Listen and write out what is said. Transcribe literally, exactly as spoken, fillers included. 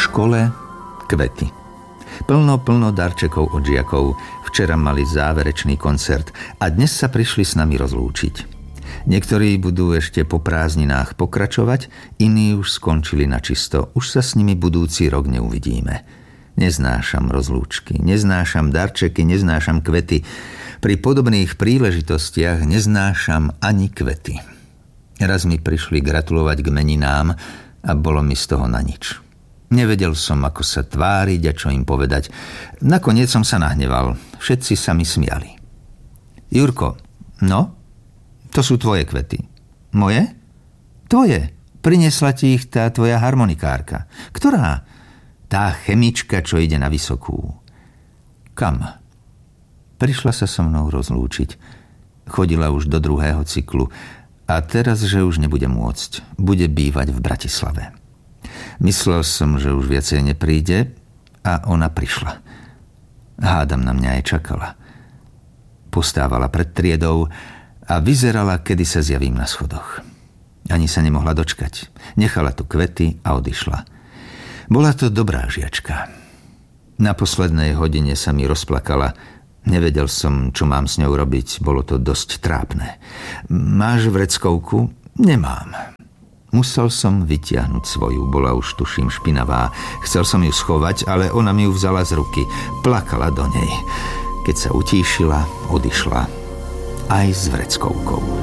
škole kvety. Plno, plno darčekov od žiakov. Včera mali záverečný koncert a dnes sa prišli s nami rozlúčiť. Niektorí budú ešte po prázdninách pokračovať, iní už skončili načisto. Už sa s nimi budúci rok neuvidíme. Neznášam rozlúčky, neznášam darčeky, neznášam kvety. Pri podobných príležitostiach neznášam ani kvety. Raz mi prišli gratulovať k meninám a bolo mi z toho na nič. Nevedel som, ako sa tváriť a čo im povedať. Nakoniec som sa nahneval. Všetci sa mi smiali. Jurko, no? To sú tvoje kvety. Moje? Tvoje. Priniesla ti ich tá tvoja harmonikárka. Ktorá? Tá chemička, čo ide na vysokú. Kam? Prišla sa so mnou rozlúčiť. Chodila už do druhého cyklu a teraz, že už nebude môcť. Bude bývať v Bratislave. Myslel som, že už viacej nepríde a ona prišla. Hádam, na mňa aj čakala. Postávala pred triedou a vyzerala, kedy sa zjavím na schodoch. Ani sa nemohla dočkať. Nechala tu kvety a odišla. Bola to dobrá žiačka. Na poslednej hodine sa mi rozplakala. Nevedel som, čo mám s ňou robiť. Bolo to dosť trápne. Máš vreckovku? Nemám. Musel som vytiahnuť svoju. Bola už, tuším, špinavá. Chcel som ju schovať, ale ona mi ju vzala z ruky. Plakala do nej. Keď sa utíšila, odišla. Aj s vreckovkou.